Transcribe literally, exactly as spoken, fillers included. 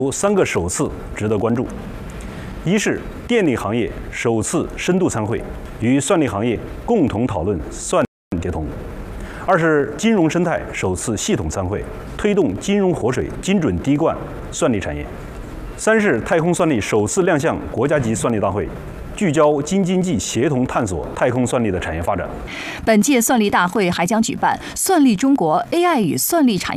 有三个首次值得关注：一是电力行业首次深度参会，与算力行业共同讨论算接通；二是金融生态首次系统参会，推动金融活水、精准滴灌算力产业；三是太空算力首次亮相国家级算力大会，聚焦京津冀协同探索太空算力的产业发展。 本届算力大会还将举办算力中国 A I 与算力产业。